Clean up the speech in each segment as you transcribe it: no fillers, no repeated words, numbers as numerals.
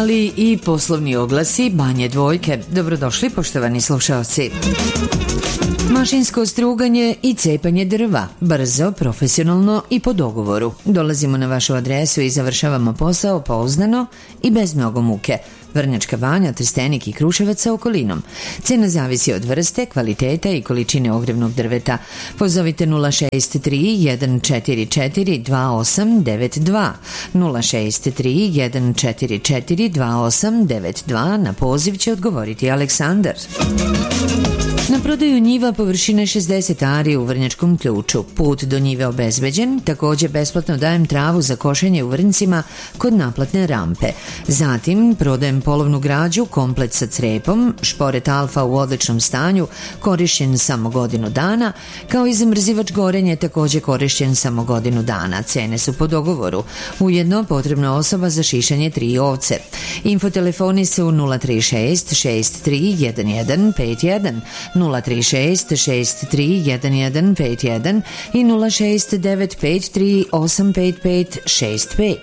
ali i poslovni oglasi Banje Dvojke. Dobrodošli, poštovani slušalci. Mašinsko struganje i cepanje drva, brzo, profesionalno i po dogovoru. Dolazimo na vašu adresu i završavamo posao pouzdano i bez mnogo muke. Vrnjačka Banja, Trstenik i Kruševac sa okolinom. Cena zavisi od vrste, kvaliteta i količine ogrevnog drveta. Pozovite 063 144 2892, 063 144 2892, na poziv će odgovoriti Aleksandar. Na prodaju njiva površine 60 ari u Vrnjačkom Ključu. Put do njive obezbeđen, također besplatno dajem travu za košenje u Vrncima kod naplatne rampe. Zatim prodajem polovnu građu, komplet sa crepom, šporet Alfa u odličnom stanju, korišćen samo godinu dana, kao i zamrzivač gorenje, također korišćen samo godinu dana. Cene su po dogovoru. Ujedno potrebna osoba za šišanje 3 ovce. Infotelefoni su 036 6311 51, 036 6311 51 i 06953 855 65,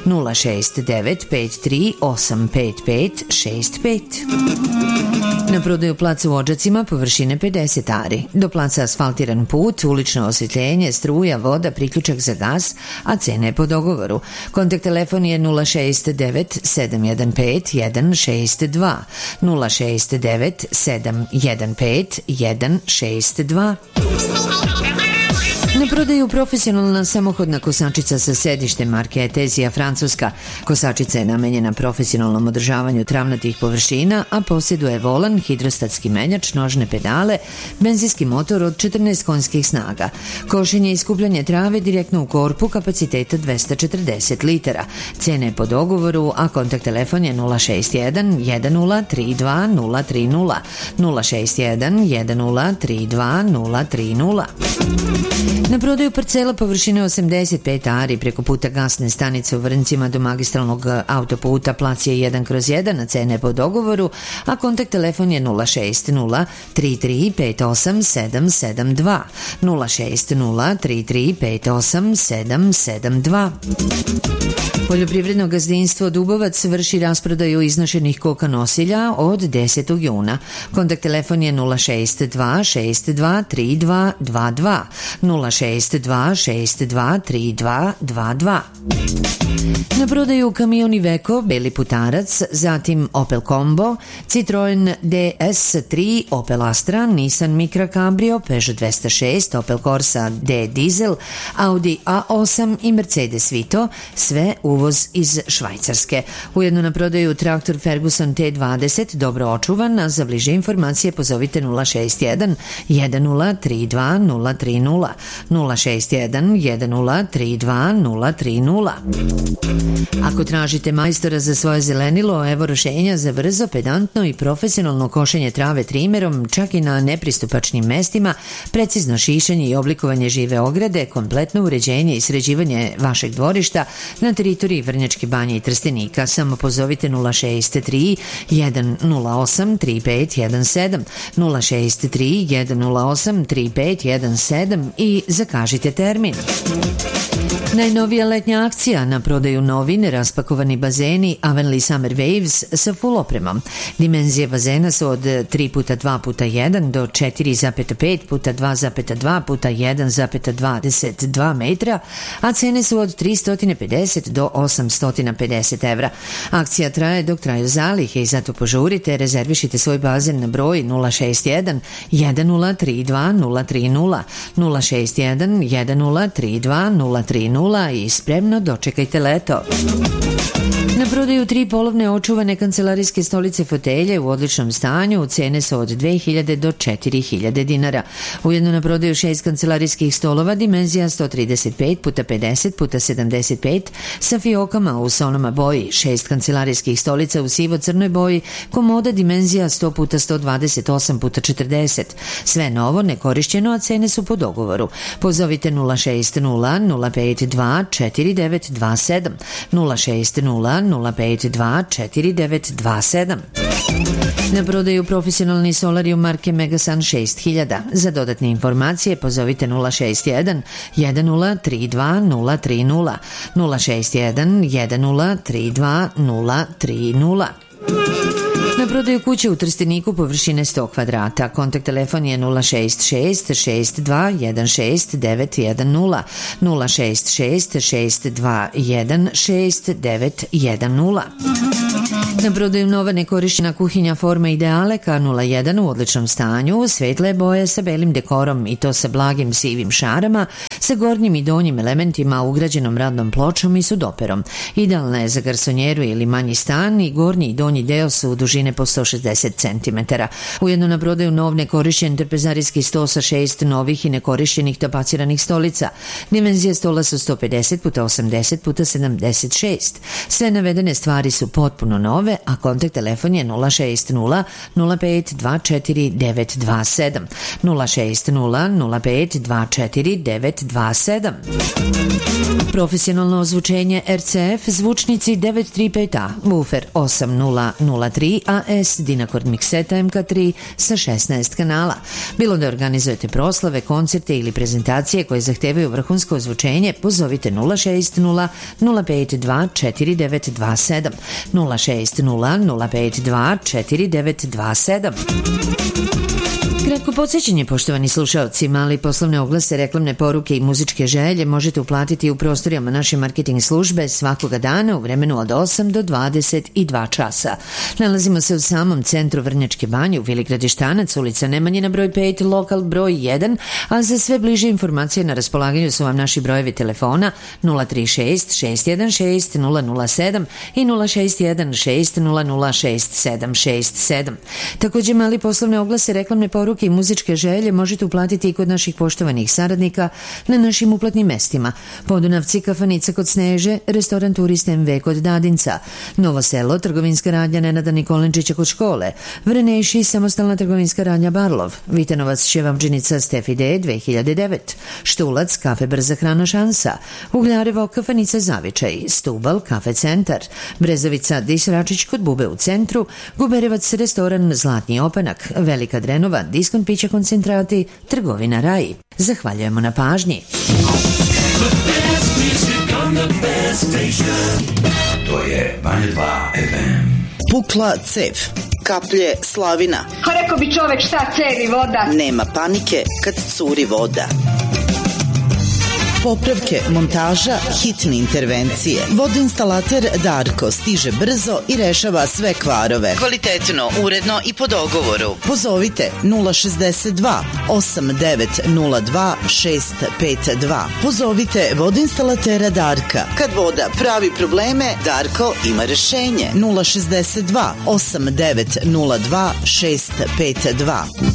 06953 855 65. Na prodaju plac u Odžacima površine 50 ari. Do placa asfaltiran put, ulično osvjetljenje, struja, voda, priključak za gas, a cene je po dogovoru. Kontakt telefon je 069 715 162, 069 715 162. Na prodaju profesionalna samohodna kosačica sa sedištem marke Etezija Francuska. Kosačica je namenjena profesionalnom održavanju travnatih površina, a posjeduje volan, hidrostatski menjač, nožne pedale, benzinski motor od 14 konjskih snaga. Košenje i skupljanje trave direktno u korpu kapaciteta 240 litara. Cene je po dogovoru, a kontakt telefon je 061 1032 030, 061 1032 030. Na prodaju parcela površine 85 ari preko puta gasne stanice u Vrncima do magistralnog autoputa, plac je 1/1, a cene po dogovoru, a kontakt telefon je 060 33 58 772, 060 33 58 772. Poljoprivredno gazdinstvo Dubovac vrši rasprodaju iznošenih koka nosilja od 10. juna. Kontakt telefon je 062 62 32 22, 062 62 32 22. Na prodaju kamion Iveco, Beli putarac, zatim Opel Combo, Citroen DS3, Opel Astra, Nissan Micra Cabrio, Peugeot 206, Opel Corsa D Diesel, Audi A8 i Mercedes Vito, sve uvoz iz Švajcarske. Ujedno na prodaju traktor Ferguson T20, dobro očuvan, a za bliže informacije pozovite 061 1032 030, 061 1032 030. Ako tražite majstora za svoje zelenilo, evo rešenja za brzo, pedantno i profesionalno košenje trave trimerom, čak i na nepristupačnim mestima, precizno šišanje i oblikovanje žive ograde, kompletno uređenje i sređivanje vašeg dvorišta na teritoriji Vrnjačke Banje i Trstenika. Samo pozovite 063 108 3517, 063 108 3517 i zakažite termin. Najnovija letnja akcija, na prodaju novine, raspakovani bazeni Avenli Summer Waves sa full opremom. Dimenzije bazena su od 3x2x1 do 4,5x2,2x1,22 metra, a cene su od 350 do 850 evra. Akcija traje dok traju zalihe i zato požurite, rezervišite svoj bazen na broj 061 1032 030, 061 1032 030 i spremno dočekajte leto. Na prodaju 3 polovne očuvane kancelarijske stolice fotelje u odličnom stanju, cene su od 2000 do 4000 dinara. Ujedno na prodaju 6 kancelarijskih stolova, dimenzija 135x50x75 sa fiokama u sonoma boji, 6 kancelarijskih stolica u sivo-crnoj boji, komoda dimenzija 100x128x40. Sve novo, nekorišćeno, a cene su po dogovoru. Pozovite 060 052 4927, 060 052 4927. Na prodaju profesionalni solarium marke Megasun 6000. Za dodatne informacije pozovite 061 1032 030 061 1032 030. Na prodaju kuće u Trsteniku površine 100 kvadrata. Kontakt telefon je 066 62 16910 066 62 16910. Na prodaju nova nekorišćena kuhinja forma Ideale K01 u odličnom stanju, svetle boje sa belim dekorom i to sa blagim sivim šarama, sa gornjim i donjim elementima ugrađenom radnom pločom i sudoperom. Idealna je za garsonjeru ili manji stan i gornji i donji deo su dužine po 160 cm. Ujedno na prodaju nov nekorišćen trpezarijski sto sa 6 novih i nekorišćenih tapaciranih stolica. Dimenzije stola su 150 x 80 x 76. Sve navedene stvari su potpuno nove, a kontakt telefon je 060 05 24 927 060 05 24 927. Profesionalno ozvučenje RCF, zvučnici 935A, woofer 8003 AS, Dynacord mikseta MK3 sa 16 kanala. Bilo da organizujete proslave, koncerte ili prezentacije koje zahtevaju vrhunsko ozvučenje, pozovite 060 052 4927 060 052 4927. Kratko podsjećanje, poštovani slušaoci, mali poslovne oglase, reklamne poruke i muzičke želje možete uplatiti u prostorijama naše marketing službe svakoga dana u vremenu od 8 do 22 časa. Nalazimo se u samom centru Vrnjačke Banje u Vili Gradištanac, ulica Nemanjina broj 5, lokal broj 1, a za sve bliže informacije na raspolaganju su vam naši brojevi telefona 036 616 007 i 061 600 6767. Također mali poslovne oglase, reklamne poruke i muzičke želje možete uplatiti i kod naših poštovanih saradnika na našim uplatnim mestima: Podunavci, kafanica kod Sneže, restoran Turist MV kod Dadinca, Novo Selo, trgovinska radnja Nenada Nikolenčića kod škole, Vrneši, samostalna trgovinska radnja Barlov, Vitanovac, Ševamđinica Stefi D 2009, Štulac, kafe Brza hrana Šansa, Ugljarevo, kafanica Zavičaj, Stubal, kafe Centar, Brezovica, Disračić kod Bube u centru, Guberevac, restoran Zlatni opanak, Velika Drenova, diskont pića koncentrati, trgovina Raj. Zahvaljujemo na pažnji. To je Banja 2 FM. Pukla cev, kaplje slavina. A rekao bi čovek šta cevi voda. Nema panike kad curi voda. Popravke, montaža, hitne intervencije. Vodoinstalater Darko stiže brzo i rešava sve kvarove. Kvalitetno, uredno i po dogovoru. Pozovite 062 8902 652. Pozovite vodoinstalatera Darka. Kad voda pravi probleme, Darko ima rešenje. 062 8902 652.